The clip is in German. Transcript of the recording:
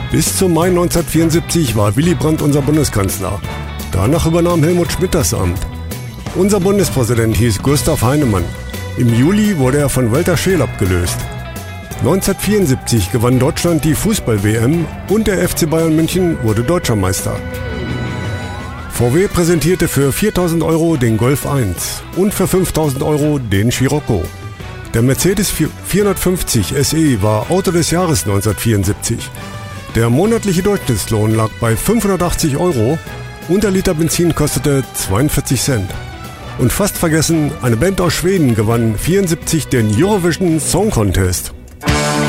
Bis zum Mai 1974 war Willy Brandt unser Bundeskanzler. Danach übernahm Helmut Schmidt das Amt. Unser Bundespräsident hieß Gustav Heinemann. Im Juli wurde er von Walter Scheel abgelöst. 1974 gewann Deutschland die Fußball-WM und der FC Bayern München wurde Deutscher Meister. VW präsentierte für 4.000 € den Golf 1 und für 5.000 € den Scirocco. Der Mercedes 450 SE war Auto des Jahres 1974. Der monatliche Durchschnittslohn lag bei 580 € und der Liter Benzin kostete 42 Cent. Und fast vergessen, eine Band aus Schweden gewann 1974 den Eurovision Song Contest.